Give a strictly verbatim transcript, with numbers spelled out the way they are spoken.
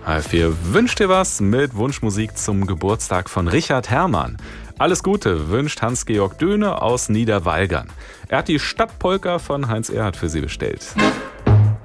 H F vier wünscht dir was mit Wunschmusik zum Geburtstag von Richard Herrmann. Alles Gute wünscht Hans-Georg Döhne aus Niederwalgern. Er hat die Stadtpolka von Heinz Erhardt für Sie bestellt.